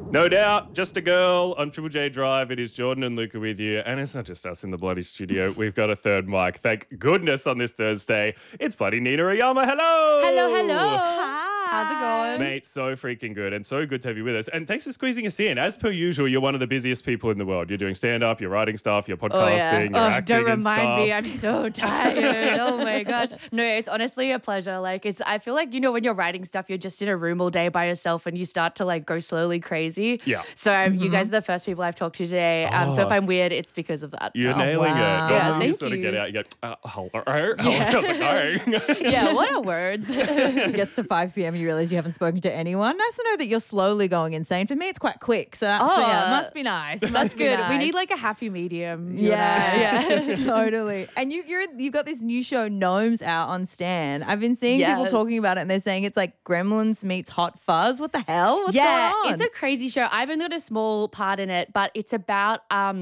No doubt, just a girl on Triple J Drive. It is Jordan and Luca with you. And it's not just us in the bloody studio. We've got a third mic. Thank goodness on this Thursday. It's bloody Nina Oyama. Hello. Hello. Hi. How's it going? Mate, so freaking good and so good to have you with us. And thanks for squeezing us in. As per usual, you're one of the busiest people in the world. You're doing stand-up, you're writing stuff, you're podcasting, you're acting don't and remind stuff. me. I'm so tired. Oh my gosh. No, it's honestly a pleasure. I feel like, when you're writing stuff, you're just in a room all day by yourself and you start to go slowly crazy. Yeah. So you guys are the first people I've talked to today. So if I'm weird, it's because of that. You're nailing wow. it. Yeah, Normally you thank sort of you. get out, you go, hello. How's it going? Yeah, what are words? It gets to 5 p.m. You realize you haven't spoken to anyone. Nice to know that you're slowly going insane. For me, it's quite quick. So yeah, it must be nice. That's good. We need a happy medium. Yeah, totally. And you've got this new show, Gnomes, out on Stan. I've been seeing people Yes. talking about it, and they're saying it's like Gremlins meets Hot Fuzz. What the hell? What's going on? It's a crazy show. I've only got a small part in it, but it's about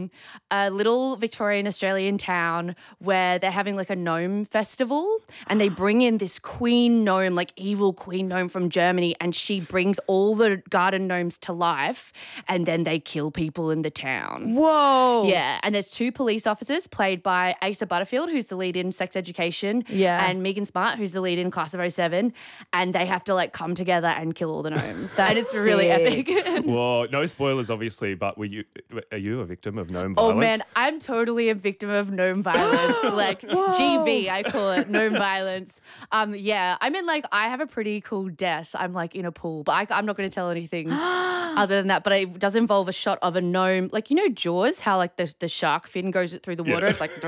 a little Victorian Australian town where they're having a gnome festival, and they bring in this queen gnome, evil queen gnome from Germany, and she brings all the garden gnomes to life, and then they kill people in the town. Whoa. Yeah, and there's two police officers played by Asa Butterfield, who's the lead in Sex Education, Yeah. and Megan Smart, who's the lead in Class of '07, and they have to come together and kill all the gnomes. And it's really sick. epic. Well, no spoilers, obviously, but are you a victim of gnome Oh violence? man, I'm totally a victim of gnome violence. GV, I call it, gnome violence. Yeah, I mean, I have a pretty cool death. I'm in a pool, but I'm not going to tell anything other than that. But it does involve a shot of a gnome, Jaws, how the shark fin goes through the water. Yeah. It's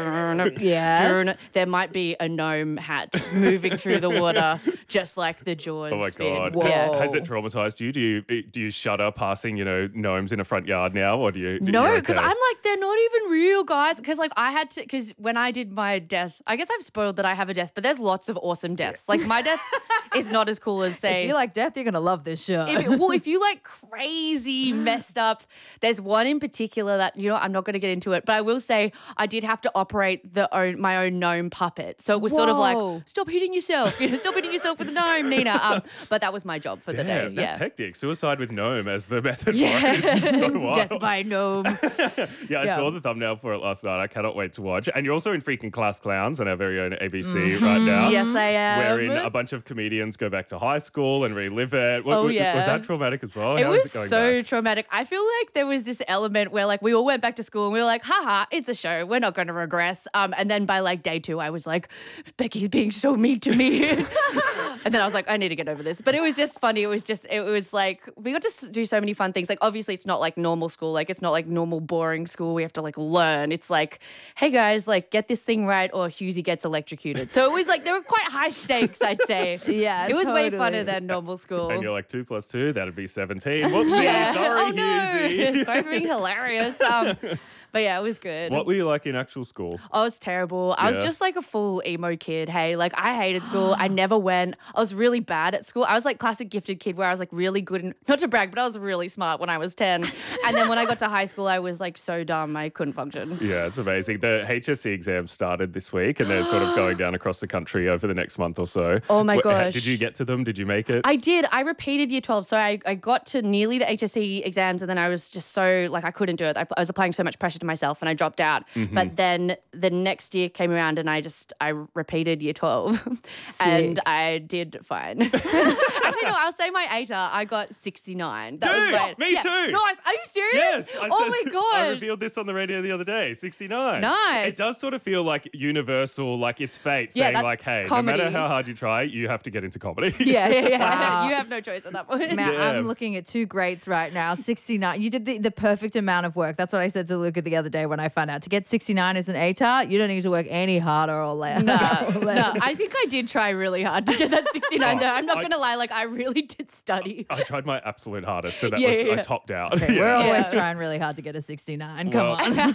Yes. there might be a gnome hat moving through the water, just like the Jaws. Oh my fin. God. Whoa. Yeah. Has it traumatized you? Do you shudder passing, gnomes in a front yard now, or do you? No, you're because okay? I'm they're not even real, guys. Because I had to, because when I did my death, I guess I've spoiled that I have a death, but there's lots of awesome deaths. My death is not as cool as say. If you like death, you're going to love this show. If you like crazy messed up, there's one in particular that I'm not going to get into it, but I will say I did have to operate my own gnome puppet, so it was sort Whoa. of stop hitting yourself, stop hitting yourself with a gnome, Nina. But that was my job for the day. Damn, that's Yeah. hectic. Suicide with gnome as the method Yeah. for it is so wild. Death by gnome. Yeah, I Yeah. saw the thumbnail for it last night. I cannot wait to watch. And you're also in freaking Class Clowns on our very own ABC right now. Yes, I am. Wherein a bunch of comedians go back to high school and relive it. Oh, yeah. Was that traumatic as well? It How was is it going so back? traumatic. I feel like there was this element where we all went back to school and we were like, haha, it's a show. We're not going to regress. And then by day 2, I was like, Becky's being so mean to me. And then I was like, I need to get over this. But it was just funny. It was we got to do so many fun things. Obviously it's not normal school. It's not normal boring school. We have to learn. It's hey guys, get this thing right or Husey gets electrocuted. So it was they were quite high stakes, I'd say. Yeah, It was way totally. funner than normal school. And you're like, 2 + 2, that'd be 17. Whoopsie, sorry, Oh, no. Husey. Sorry for being hilarious. But yeah, it was good. What were you like in actual school? Oh, it was terrible. I was Yeah. just a full emo kid. Hey, I hated school. I never went. I was really bad at school. I was classic gifted kid where I was really good and not to brag, but I was really smart when I was 10. And then when I got to high school, I was so dumb I couldn't function. Yeah, it's amazing. The HSC exams started this week and they're sort of going down across the country over the next month or so. Oh my gosh. Did you get to them? Did you make it? I did. I repeated year 12. So I got to nearly the HSC exams and then I was just so, I couldn't do it. I was applying so much pressure to myself and I dropped out. Mm-hmm. But then the next year came around and I repeated year 12 and I did fine. Actually, no, I'll say my ATAR, I got 69. That Dude, was great. me too. Nice. Are you serious? Yes. Oh my I gosh. revealed this on the radio the other day. 69. Nice. It does sort of feel like universal, like it's fate Yeah, saying that's hey, comedy. no matter how hard you try, you have to get into comedy. Yeah. Wow. You have no choice at that point. Man, Yeah. I'm looking at two greats right now. 69. You did the perfect amount of work. That's what I said to Luca the other day when I found out. To get 69 as an ATAR, you don't need to work any harder or less. No, I think I did try really hard to get that 69 Oh, though. I'm not I- going to lie, I really did study. I tried my absolute hardest, so that Yeah, was yeah, I yeah. topped out. Okay, Yeah. we're always Yeah. trying really hard to get a 69. Come Well, on.